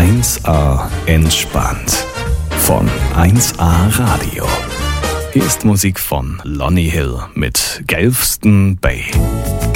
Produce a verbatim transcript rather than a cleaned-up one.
eins A entspannt von eins A Radio. Hier ist Musik von Lonnie Hill mit Galveston Bay.